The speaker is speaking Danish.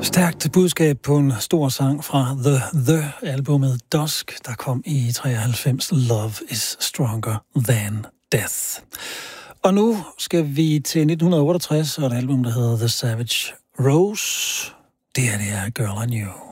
Stærkt budskab på en stor sang fra The albumet Dusk, der kom i 93, Love is Stronger Than Death. Og nu skal vi til 1968 og et album, der hedder The Savage Rose. Det er Girl I Knew.